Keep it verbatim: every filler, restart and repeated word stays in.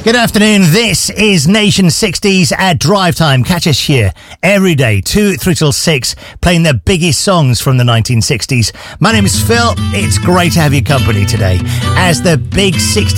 Good afternoon. This is Nation sixties at Drive Time. Catch us here every day, two, three till six, playing the biggest songs from the nineteen sixties. My name is Phil. It's great to have your company today as the big sixties